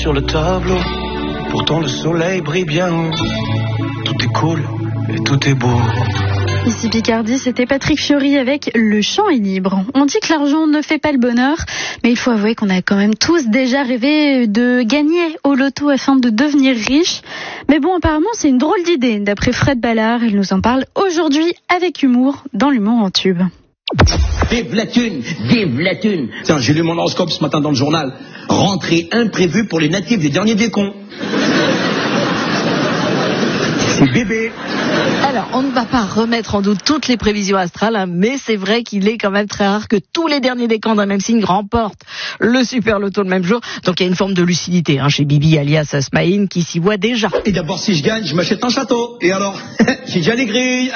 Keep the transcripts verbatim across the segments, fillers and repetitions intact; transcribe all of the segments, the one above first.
Sur le tableau, pourtant le soleil brille bien haut. Tout est cool et tout est beau. Ici Picardie, c'était Patrick Fiori avec Le Chant est libre. On dit que l'argent ne fait pas le bonheur, mais il faut avouer qu'on a quand même tous déjà rêvé de gagner au loto afin de devenir riche. Mais bon, apparemment, c'est une drôle d'idée. D'après Fred Ballard, il nous en parle aujourd'hui avec humour dans l'humour en tube. Vive la thune, vive la thune. Tiens, j'ai lu mon horoscope ce matin dans le journal. Rentrée imprévue pour les natifs des derniers des cons. C'est bébé. Alors, on ne va pas remettre en doute toutes les prévisions astrales, hein, mais c'est vrai qu'il est quand même très rare que tous les derniers décans d'un même signe remportent le super loto le même jour. Donc il y a une forme de lucidité hein, chez Bibi alias Asmaïn qui s'y voit déjà. Et d'abord, si je gagne, je m'achète un château. Et alors, j'ai déjà les grilles.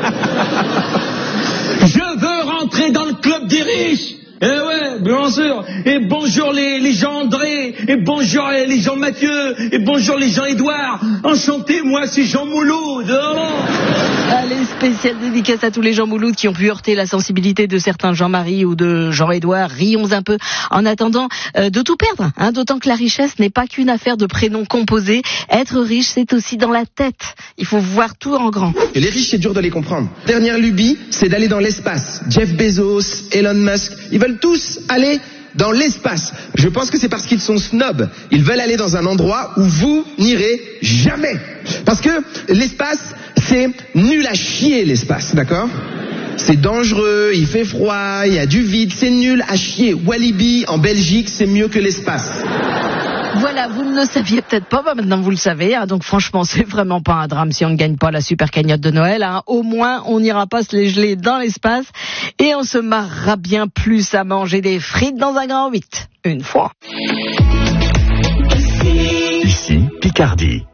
Je veux rentrer dans le club des riches. Eh ouais, bien sûr. Et bonjour les, les Jean-André, et bonjour les, les Jean-Mathieu, et bonjour les Jean-Édouard. Enchanté, moi c'est Jean Mouloud. Oh. Allez, spéciale dédicace à tous les Jean Mouloud qui ont pu heurter la sensibilité de certains Jean-Marie ou de Jean-Édouard. Rions un peu en attendant euh, de tout perdre, hein, d'autant que la richesse n'est pas qu'une affaire de prénoms composés. Être riche, c'est aussi dans la tête. Il faut voir tout en grand. Et les riches, c'est dur de les comprendre. Dernière lubie, c'est d'aller dans l'espace. Jeff Bezos, Elon Musk, ils veulent tous aller dans l'espace. Je pense que c'est parce qu'ils sont snobs. Ils veulent aller dans un endroit où vous n'irez jamais. Parce que l'espace, c'est nul à chier, l'espace, d'accord ? C'est dangereux, il fait froid, il y a du vide, c'est nul à chier. Walibi, en Belgique, c'est mieux que l'espace. Voilà, vous ne le saviez peut-être pas, bah maintenant vous le savez, hein, donc franchement c'est vraiment pas un drame si on ne gagne pas la super cagnotte de Noël, hein. Au moins on n'ira pas se les geler dans l'espace et on se marrera bien plus à manger des frites dans un grand huit, une fois. Ici Picardie.